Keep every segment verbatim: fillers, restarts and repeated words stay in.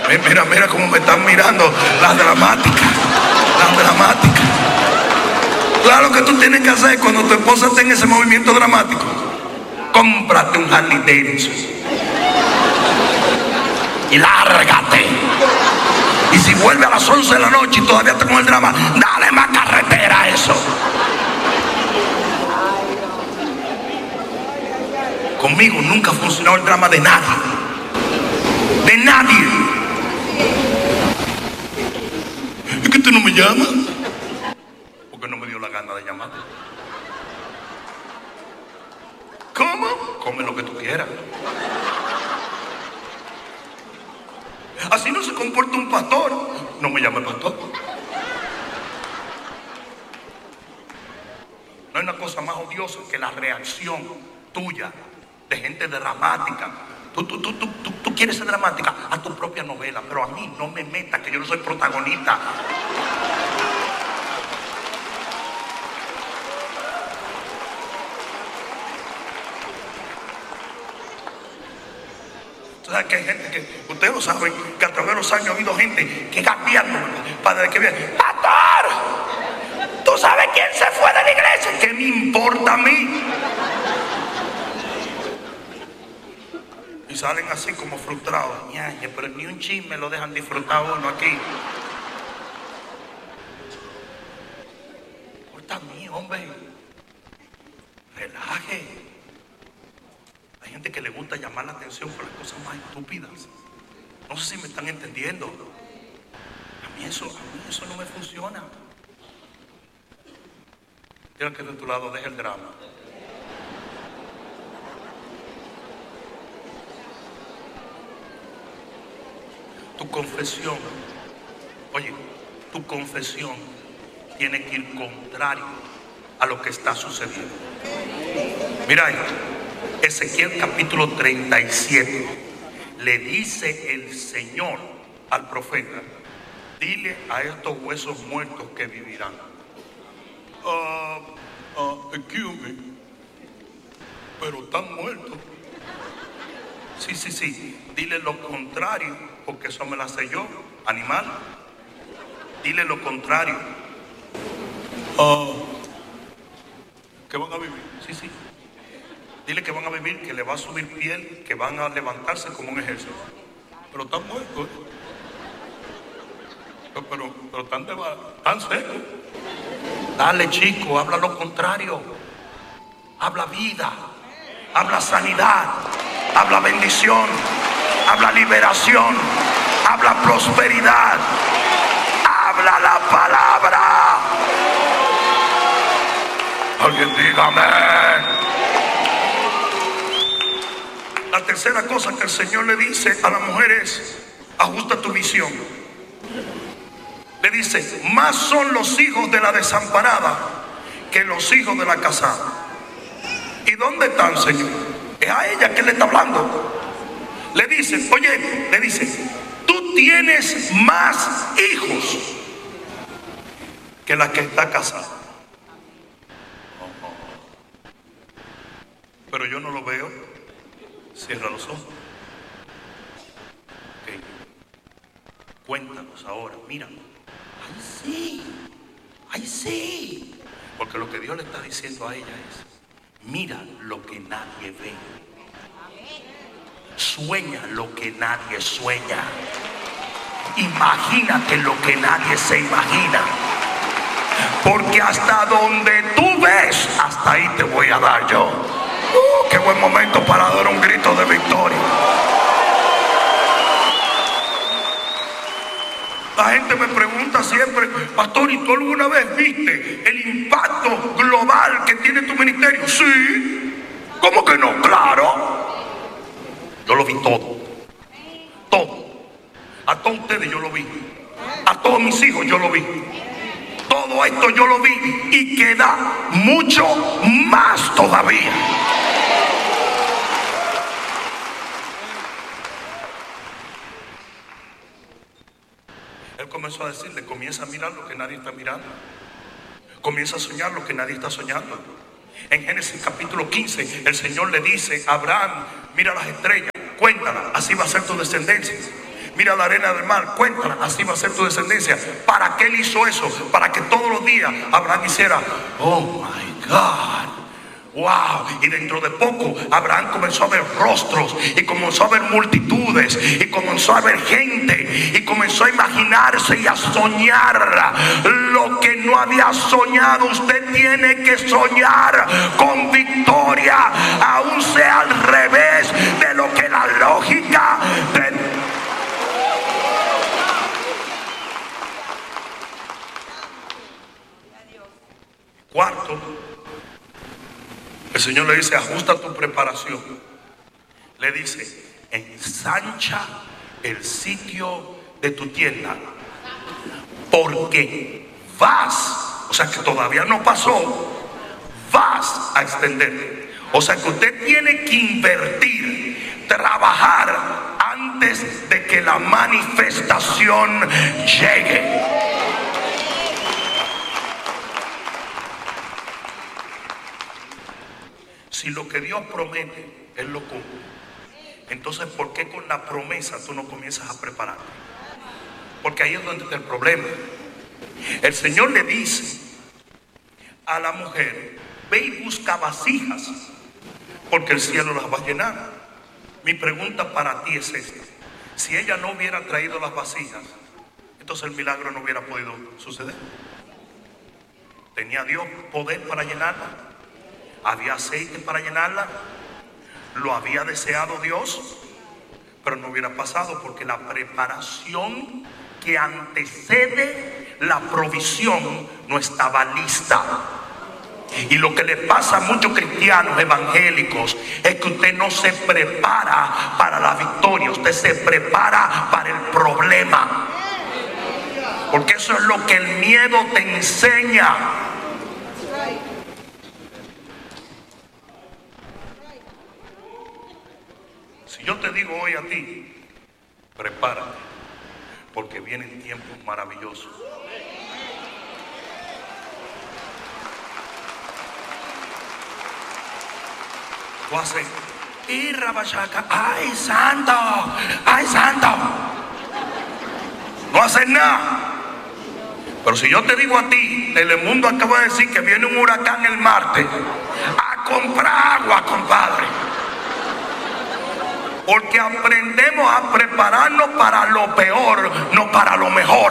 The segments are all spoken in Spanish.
Mira, mira cómo me están mirando. La dramática, la dramática. Claro que tú tienes que hacer cuando tu esposa esté en ese movimiento dramático. Cómprate un Harley Davidson y lárgate. Y si vuelve a las once de la noche y todavía está con el drama, dale más carretera a eso. Conmigo nunca ha funcionado el drama de nadie. De nadie. ¿Es que tú no me llamas? Porque no me dio la gana de llamarte. ¿Cómo? Come lo que tú quieras. Así no se comporta un pastor. No me llame pastor. No hay una cosa más odiosa que la reacción tuya de gente dramática. Tú, tú, tú, tú, tú, tú quieres ser dramática a tu propia novela, pero a mí no me metas, que yo no soy protagonista. O sea, que hay gente que, ustedes lo saben, que a través de los años ha habido gente que cambiando para que vean, pastor, ¿tú sabes quién se fue de la iglesia? ¿Qué me importa a mí? Y salen así como frustrados. Ñañe, pero ni un chisme lo dejan disfrutar uno aquí. Importa a mí, hombre. Relaje. Hay gente que le gusta llamar la atención por las cosas más estúpidas. No sé si me están entendiendo. A mí eso, a mí eso no me funciona. Dile que de tu lado, deja el drama. Tu confesión, oye, tu confesión tiene que ir contrario a lo que está sucediendo. Mira esto. Ezequiel capítulo treinta y siete, le dice el Señor al profeta, dile a estos huesos muertos que vivirán. Ah, uh, uh, excuse me, pero están muertos. Sí, sí, sí, dile lo contrario, porque eso me lo sé yo, animal. Dile lo contrario. Ah, ¿que van a vivir? Sí, sí. Dile que van a vivir, que le va a subir piel, que van a levantarse como un ejército. Pero están muertos. Pero, pero, pero están, de, están secos. Dale, chico, habla lo contrario. Habla vida. Habla sanidad. Habla bendición. Habla liberación. Habla prosperidad. Habla la palabra. Alguien dígame. La tercera cosa que el Señor le dice a la mujer es, ajusta tu visión. Le dice, más son los hijos de la desamparada que los hijos de la casada. ¿Y dónde están, Señor? Es a ella que le está hablando. Le dice, oye, le dice, tú tienes más hijos que la que está casada. Pero yo no lo veo. Cierra los ojos. Okay. Cuéntanos ahora, mira. Ay, sí. Ay, sí. Porque lo que Dios le está diciendo a ella es, mira lo que nadie ve. Sueña lo que nadie sueña. Imagínate lo que nadie se imagina. Porque hasta donde tú ves, hasta ahí te voy a dar yo. Uh, qué buen momento para dar un grito de victoria. La gente me pregunta siempre, pastor, ¿y tú alguna vez viste el impacto global que tiene tu ministerio? Sí. ¿Cómo que no? Claro. Yo lo vi todo. Todo. A todos ustedes yo lo vi. A todos mis hijos yo lo vi. Todo esto yo lo vi y queda mucho más todavía. Él comenzó a decirle, comienza a mirar lo que nadie está mirando. Comienza a soñar lo que nadie está soñando. En Génesis capítulo quince, el Señor le dice a Abraham, mira las estrellas, cuéntalas, así va a ser tu descendencia. Mira la arena del mar, cuéntala, así va a ser tu descendencia. ¿Para qué él hizo eso? Para que todos los días Abraham hiciera, oh my God, wow. Y dentro de poco Abraham comenzó a ver rostros, y comenzó a ver multitudes, y comenzó a ver gente, y comenzó a imaginarse y a soñar lo que no había soñado. Usted tiene que soñar con victoria, aún sea al revés de lo que la lógica de... Cuarto, el Señor le dice, ajusta tu preparación. Le dice, ensancha el sitio de tu tienda, porque vas, o sea que todavía no pasó, vas a extenderte. O sea que usted tiene que invertir, trabajar antes de que la manifestación llegue. Si lo que Dios promete, Él lo cumple, entonces ¿por qué con la promesa tú no comienzas a prepararte? Porque ahí es donde está el problema. El Señor le dice a la mujer, ve y busca vasijas, porque el cielo las va a llenar. Mi pregunta para ti es esta: si ella no hubiera traído las vasijas, entonces el milagro no hubiera podido suceder. ¿Tenía Dios poder para llenarla? ¿Había aceite para llenarla? ¿Lo había deseado Dios? Pero no hubiera pasado, porque la preparación que antecede la provisión no estaba lista. Y lo que le pasa a muchos cristianos evangélicos es que usted no se prepara para la victoria, usted se prepara para el problema. Porque eso es lo que el miedo te enseña. Si yo te digo hoy a ti, prepárate, porque vienen tiempos maravillosos. Tú haces, y rabachaca, ay santo, ay santo. No haces nada. Pero si yo te digo a ti, Telemundo acaba de decir que viene un huracán el martes a comprar agua, compadre. Porque aprendemos a prepararnos para lo peor, no para lo mejor.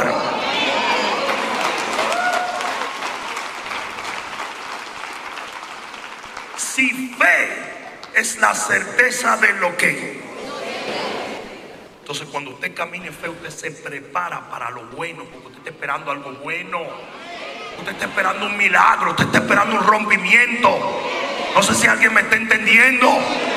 Si fe es la certeza de lo que. Entonces cuando usted camine en fe, usted se prepara para lo bueno, porque usted está esperando algo bueno. Usted está esperando un milagro, usted está esperando un rompimiento. No sé si alguien me está entendiendo.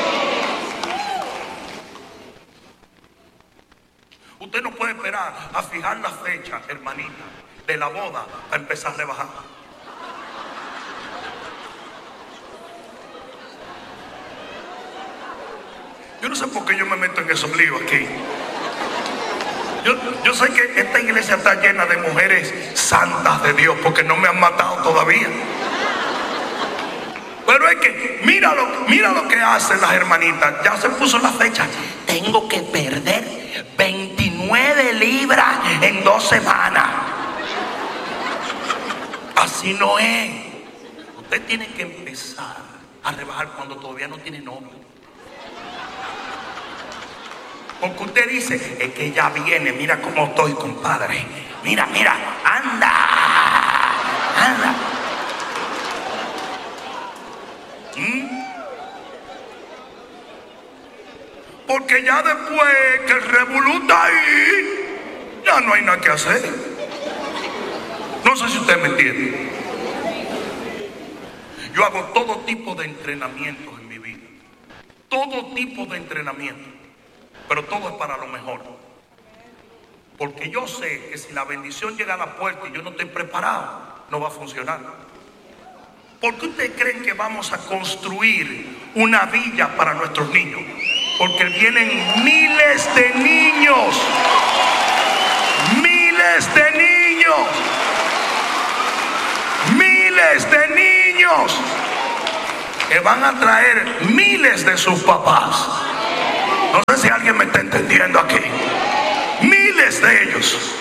Usted no puede esperar a fijar la fecha, hermanita, de la boda para empezar a rebajar. Yo no sé por qué yo me meto en esos líos aquí. Yo, yo sé que esta iglesia está llena de mujeres santas de Dios, porque no me han matado todavía. Pero es que mira lo, mira lo que hacen las hermanitas. Ya se puso la fecha. Tengo que perder veintinueve libras en dos semanas. Así no es. Usted tiene que empezar a rebajar cuando todavía no tiene novio. Porque usted dice, es que ya viene, mira cómo estoy, compadre. Mira, mira, anda, anda. ¿Mm? Porque ya después que el revolú está ahí, ya no hay nada que hacer. No sé si usted me entiende. Yo hago todo tipo de entrenamientos en mi vida. Todo tipo de entrenamientos. Pero todo es para lo mejor. Porque yo sé que si la bendición llega a la puerta y yo no estoy preparado, no va a funcionar. ¿Por qué ustedes creen que vamos a construir una villa para nuestros niños? Porque vienen miles de niños. Miles de niños. Miles de niños que van a traer miles de sus papás. No sé si alguien me está entendiendo aquí. es de ellos.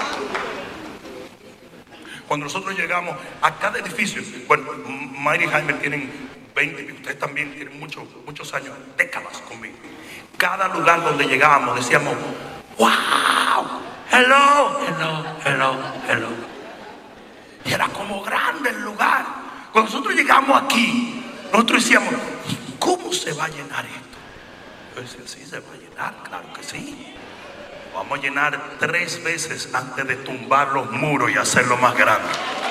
Cuando nosotros llegamos a cada edificio, bueno, Mayra y Jaime tienen veinte, ustedes también tienen muchos, muchos años, décadas conmigo. Cada lugar donde llegábamos decíamos, wow, hello, hello, hello, hello. Y era como grande el lugar. Cuando nosotros llegamos aquí, nosotros decíamos, ¿cómo se va a llenar esto? Yo decía, sí, se va a llenar, claro que sí. Vamos a llenar tres veces antes de tumbar los muros y hacerlo más grande.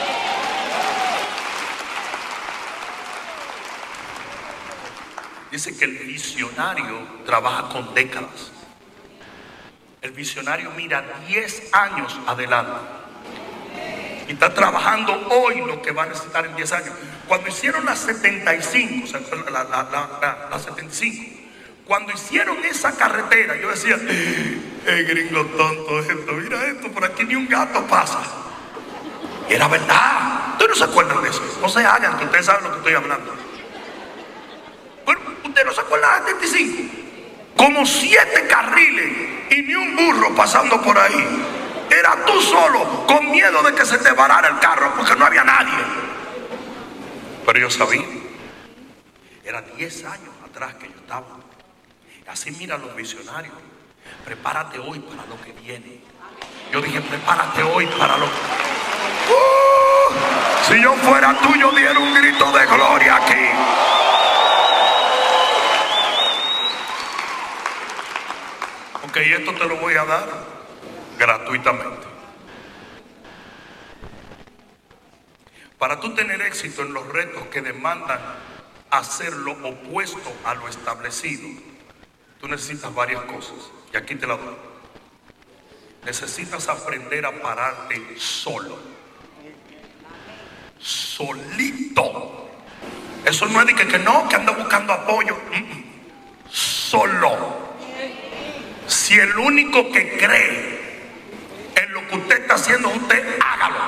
Dice que el visionario trabaja con décadas. El visionario mira diez años adelante y está trabajando hoy lo que va a necesitar en diez años. Cuando hicieron la setenta y cinco, o sea, la, la, la, la, la setenta y cinco, cuando hicieron esa carretera, yo decía, eh, gringo tonto esto, mira esto, por aquí ni un gato pasa. Y era verdad. Ustedes no se acuerdan de eso. No se hagan, que ustedes saben lo que estoy hablando. Bueno, ustedes no se acuerdan de la setenta y cinco. Como siete carriles y ni un burro pasando por ahí. Era tú solo, con miedo de que se te varara el carro, porque no había nadie. Pero yo sabía. Era diez años atrás que yo estaba. Así mira los visionarios. Prepárate hoy para lo que viene. Yo dije, prepárate hoy para lo que... Uh, si yo fuera tú, yo diera un grito de gloria aquí. Ok, esto te lo voy a dar gratuitamente. Para tú tener éxito en los retos que demandan hacer lo opuesto a lo establecido, tú necesitas varias cosas, y aquí te las doy. Necesitas aprender a pararte solo, solito. Eso no es de que, que no, que anda buscando apoyo. Mm-mm. Solo. Si el único que cree en lo que usted está haciendo es usted, hágalo.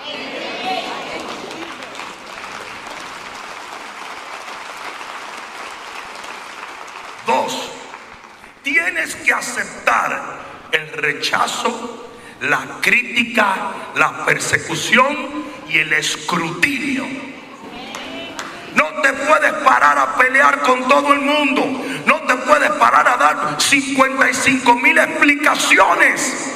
Dos, tienes que aceptar el rechazo, la crítica, la persecución y el escrutinio. No te puedes parar a pelear con todo el mundo. No te puedes parar a dar cincuenta y cinco mil explicaciones.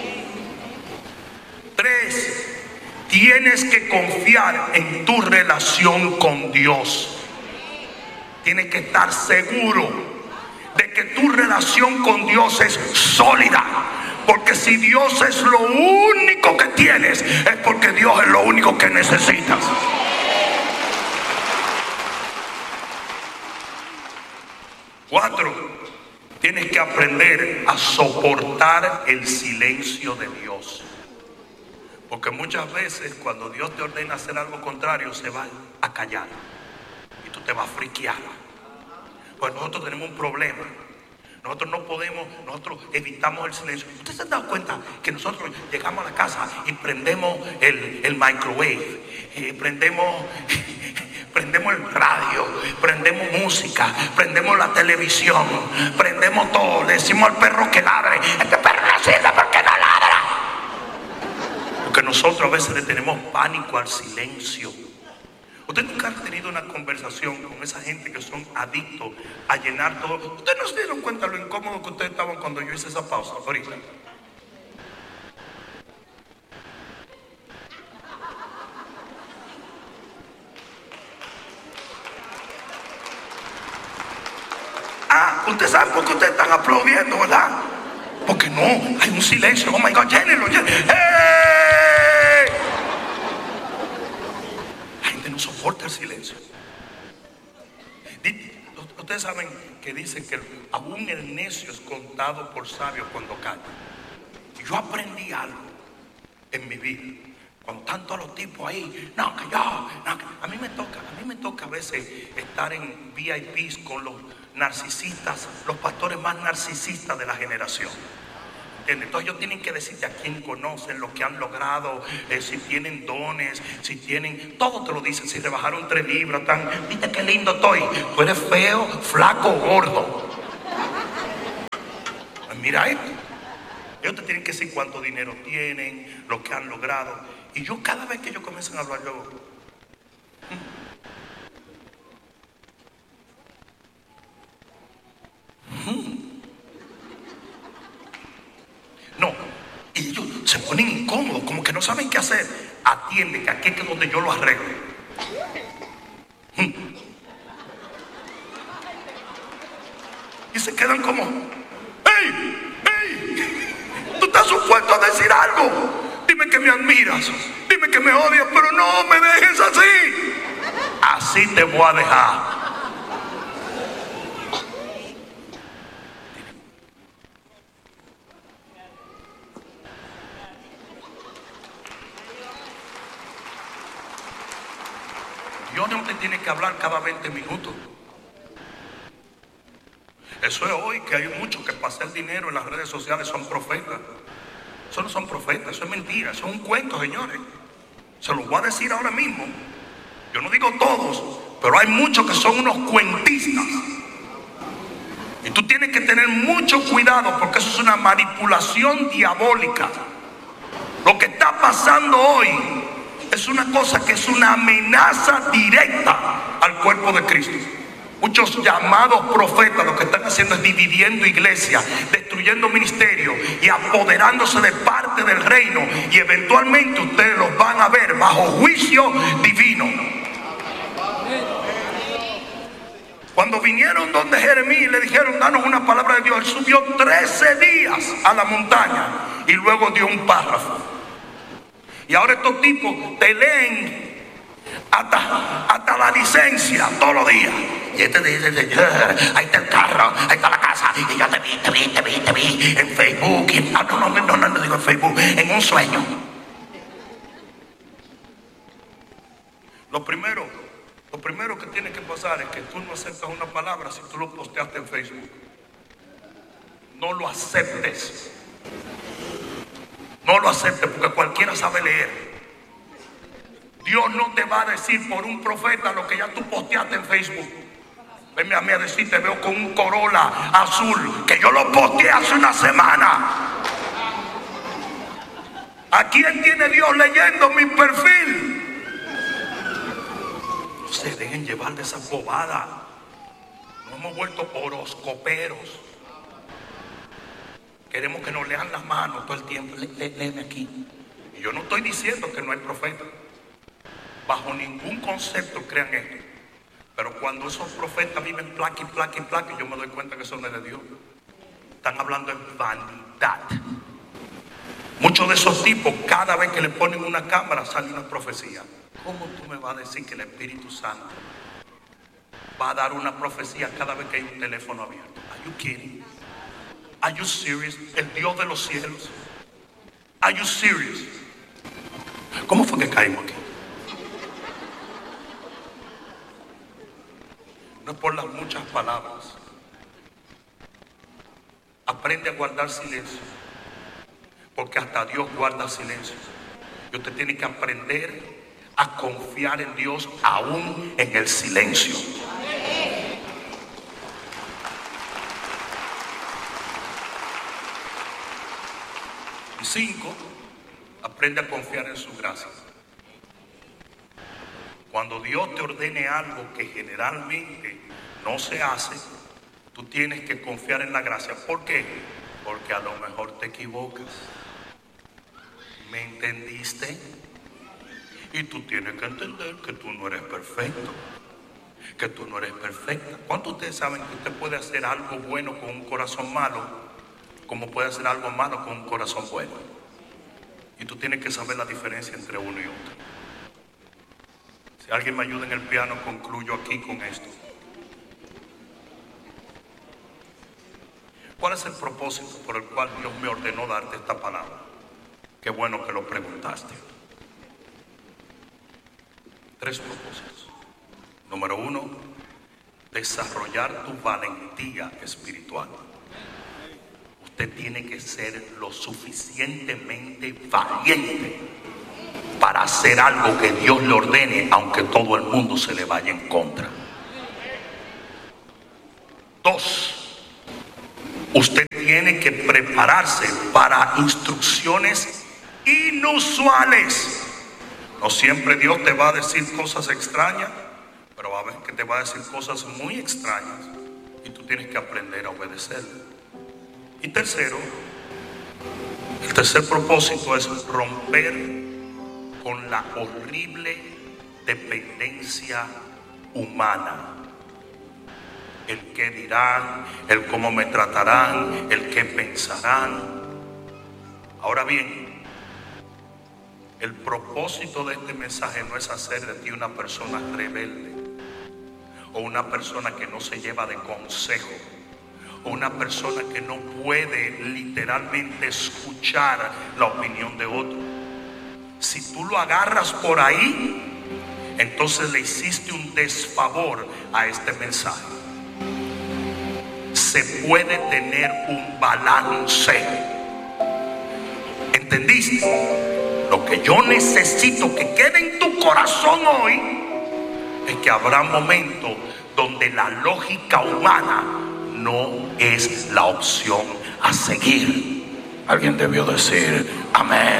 Tres, tienes que confiar en tu relación con Dios. Tienes que estar seguro de que tu relación con Dios es sólida. Porque si Dios es lo único que tienes, es porque Dios es lo único que necesitas. Cuatro, tienes que aprender a soportar el silencio de Dios. Porque muchas veces cuando Dios te ordena hacer algo contrario, se va a callar y tú te vas a friquear. Pues nosotros tenemos un problema. Nosotros no podemos, nosotros evitamos el silencio. ¿Ustedes se han dado cuenta que nosotros llegamos a la casa y prendemos el, el microwave, eh, prendemos... Prendemos el radio, prendemos música, prendemos la televisión, prendemos todo, le decimos al perro que ladre, este perro no sirve porque no ladra? Porque nosotros a veces le tenemos pánico al silencio. Usted nunca ha tenido una conversación con esa gente que son adictos a llenar todo. Ustedes no se dieron cuenta lo incómodo que ustedes estaban cuando yo hice esa pausa ahorita. Ah, ustedes saben por qué ustedes están aplaudiendo, ¿verdad? Porque no, hay un silencio. Oh my God, llénenlo, llénenlo. ¡Hey! La gente no soporta el silencio. Ustedes saben que dicen que aún el necio es contado por sabio cuando calla. Yo aprendí algo en mi vida. Con tantos los tipos ahí, no, que yo, no, que a mí me toca, a mí me toca a veces estar en V I Pes con los narcisistas, los pastores más narcisistas de la generación. ¿Entiendes? Entonces ellos tienen que decirte a quién conocen, lo que han logrado, eh, si tienen dones, si tienen, todo te lo dicen, si rebajaron tres libras, tan, viste qué lindo estoy, tú eres feo, flaco, gordo. Pues mira esto. Ellos te tienen que decir cuánto dinero tienen, lo que han logrado. Y yo cada vez que ellos comienzan a hablar, yo hago, hmm. No, y ellos se ponen incómodos, como que no saben qué hacer. Atiende, que aquí es donde yo lo arreglo. Hmm. Y se quedan como, ¡hey! ¡Hey! Tú estás supuesto a decir algo. Dime que me admiras, dime que me odias, pero no me dejes así. Así te voy a dejar. Dios no te tiene que hablar cada veinte minutos. Eso es hoy, que hay muchos que para hacer dinero en las redes sociales son profetas. Eso no son profetas, eso es mentira, eso es un cuento, señores. Se los voy a decir ahora mismo. Yo no digo todos, pero hay muchos que son unos cuentistas. Y tú tienes que tener mucho cuidado, porque eso es una manipulación diabólica. Lo que está pasando hoy es una cosa que es una amenaza directa al cuerpo de Cristo. Muchos llamados profetas lo que están haciendo es dividiendo iglesias, destruyendo ministerios y apoderándose de parte del reino. Y eventualmente ustedes los van a ver bajo juicio divino. Cuando vinieron donde Jeremías le dijeron, danos una palabra de Dios, él subió trece días a la montaña y luego dio un párrafo. Y ahora estos tipos te leen hasta, hasta la licencia todos los días. Y este dice, ahí está el carro, ahí está la casa, y yo te vi, te vi, te vi, te vi en Facebook. Y, ah, no, no, no, no, no digo en Facebook, en un sueño. Lo primero, lo primero que tiene que pasar es que tú no aceptas una palabra si tú lo posteaste en Facebook. No lo aceptes. No lo aceptes, porque cualquiera sabe leer. Dios no te va a decir por un profeta lo que ya tú posteaste en Facebook. Venme a mí a decir, te veo con un Corolla azul, que yo lo posteé hace una semana. ¿A quién tiene Dios leyendo mi perfil? No se dejen llevar de esa bobada. Nos hemos vuelto horoscoperos. Queremos que nos lean las manos todo el tiempo. Lé, lé, léeme aquí. Y yo no estoy diciendo que no hay profeta. Bajo ningún concepto crean esto. Pero cuando esos profetas viven placa y placa y placa, yo me doy cuenta que eso no es de Dios. Están hablando en vanidad. Muchos de esos tipos, cada vez que le ponen una cámara, sale una profecía. ¿Cómo tú me vas a decir que el Espíritu Santo va a dar una profecía cada vez que hay un teléfono abierto? Are you kidding? Are you serious? El Dios de los cielos. Are you serious? ¿Cómo fue que caímos aquí? No es por las muchas palabras. Aprende a guardar silencio, porque hasta Dios guarda silencio. Y usted tiene que aprender a confiar en Dios aún en el silencio. Y cinco, aprende a confiar en su gracia. Cuando Dios te ordene algo que generalmente no se hace, tú tienes que confiar en la gracia. ¿Por qué? Porque a lo mejor te equivocas. ¿Me entendiste? Y tú tienes que entender que tú no eres perfecto. Que tú no eres perfecta. ¿Cuántos de ustedes saben que usted puede hacer algo bueno con un corazón malo, como puede hacer algo malo con un corazón bueno? Y tú tienes que saber la diferencia entre uno y otro. Si alguien me ayuda en el piano, concluyo aquí con esto. ¿Cuál es el propósito por el cual Dios me ordenó darte esta palabra? Qué bueno que lo preguntaste. Tres propósitos. Número uno, desarrollar tu valentía espiritual. Usted tiene que ser lo suficientemente valiente para hacer algo que Dios le ordene, aunque todo el mundo se le vaya en contra. Dos, usted tiene que prepararse para instrucciones inusuales. No siempre Dios te va a decir cosas extrañas, pero va a ver que te va a decir cosas muy extrañas y tú tienes que aprender a obedecerle. Y tercero, el tercer propósito es romper con la horrible dependencia humana. El qué dirán, el cómo me tratarán, el qué pensarán. Ahora bien, el propósito de este mensaje no es hacer de ti una persona rebelde, o una persona que no se lleva de consejo, o una persona que no puede literalmente escuchar la opinión de otro. Si tú lo agarras por ahí, entonces le hiciste un desfavor a este mensaje. Se puede tener un balance. ¿Entendiste? Lo que yo necesito que quede en tu corazón hoy es que habrá momentos donde la lógica humana no es la opción a seguir. Alguien debió decir amén.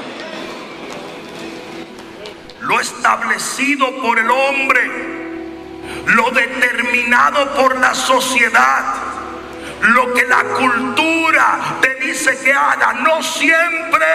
Lo establecido por el hombre, lo determinado por la sociedad, lo que la cultura te dice que haga, no siempre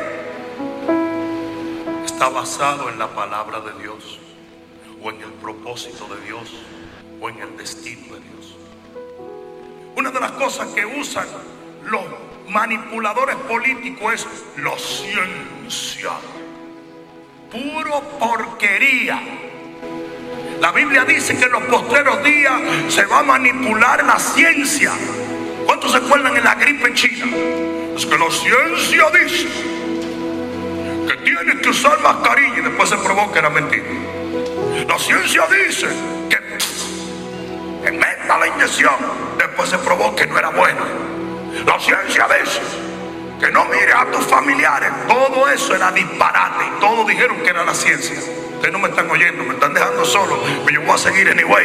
está basado en la palabra de Dios, o en el propósito de Dios, o en el destino de Dios. Una de las cosas que usan los manipuladores políticos es la ciencia. Puro porquería. La Biblia dice que en los postreros días se va a manipular la ciencia. ¿Cuántos se acuerdan en la gripe china? Es que la ciencia dice que tienes que usar mascarilla y después se probó que era mentira. La ciencia dice que te meta la inyección, después se probó que no era bueno. La ciencia dice que no mires a tus familiares. Todo eso era disparate y todos dijeron que era la ciencia. Ustedes no me están oyendo, me están dejando solo, pero yo voy a seguir anyway.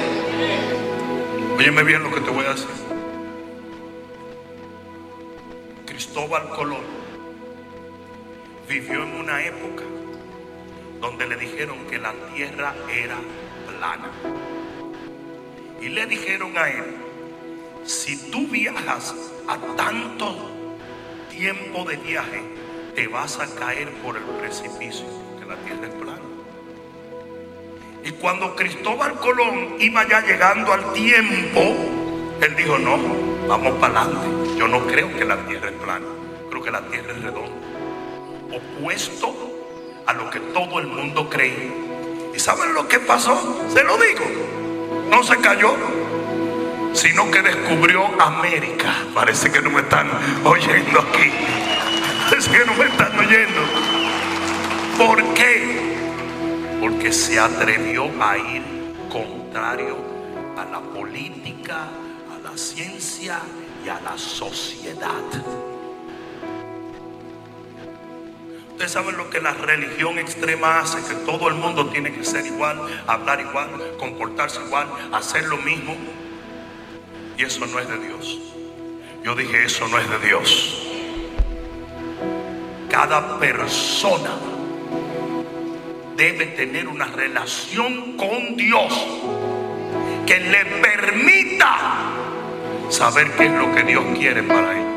Óyeme bien lo que te voy a decir. Cristóbal Colón vivió en una época donde le dijeron que la tierra era plana. Y le dijeron a él: si tú viajas a tanto tiempo de viaje, te vas a caer por el precipicio, porque la tierra es plana. Y cuando Cristóbal Colón iba ya llegando al tiempo, él dijo: no, vamos para adelante. Yo no creo que la tierra es plana, creo que la tierra es redonda. Opuesto a lo que todo el mundo cree. ¿Y saben lo que pasó? Se lo digo. No se cayó, sino que descubrió América. Parece que no me están oyendo aquí. Parece que no me están oyendo. ¿Por qué? Porque se atrevió a ir contrario a la política, a la ciencia y a la sociedad. Ustedes saben lo que la religión extrema hace, que todo el mundo tiene que ser igual, hablar igual, comportarse igual, hacer lo mismo. Y eso no es de Dios. Yo dije, eso no es de Dios. Cada persona debe tener una relación con Dios que le permita saber qué es lo que Dios quiere para ellos.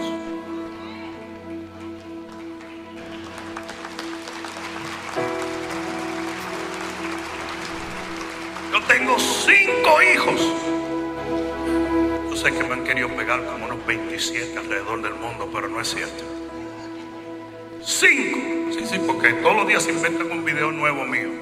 Yo tengo cinco hijos. Yo sé que me han querido pegar como unos veintisiete alrededor del mundo, pero no es cierto. Cinco. Sí, sí, porque todos los días se inventan un video nuevo mío.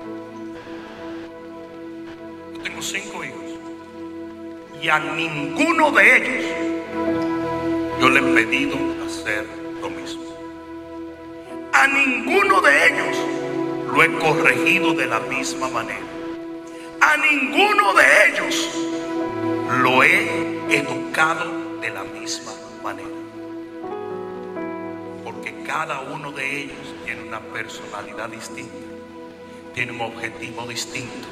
Yo tengo cinco hijos. Y a ninguno de ellos yo le he pedido hacer lo mismo. A ninguno de ellos lo he corregido de la misma manera. A ninguno de ellos lo he educado de la misma manera. Porque cada uno de ellos tiene una personalidad distinta, tiene un objetivo distinto.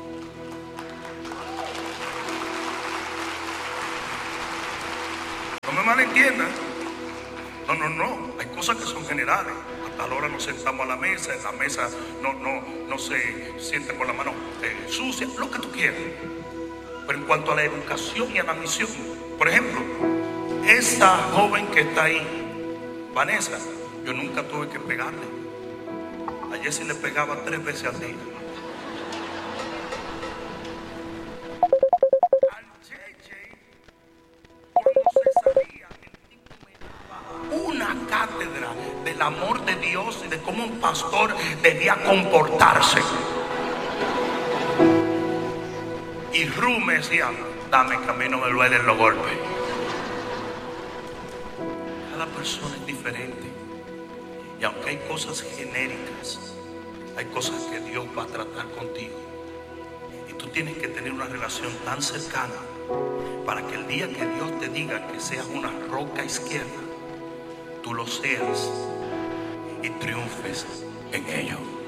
No me malentiendan. No, no, no. Hay cosas que son generales. A tal hora nos sentamos a la mesa. En la mesa no, no, no se siente con la mano eh, sucia. Lo que tú quieras. Pero en cuanto a la educación y a la misión, por ejemplo, esa joven que está ahí, Vanessa, yo nunca tuve que pegarle. A Jessie le pegaba tres veces al día. Al J J, cuando se salía, el tipo me daba una cátedra del amor de Dios y de cómo un pastor debía comportarse. Y Ru me decía, dame que a mí no me duelen los golpes. Cada persona es diferente. Y aunque hay cosas genéricas, hay cosas que Dios va a tratar contigo. Y tú tienes que tener una relación tan cercana para que el día que Dios te diga que seas una roca izquierda, tú lo seas y triunfes en ello.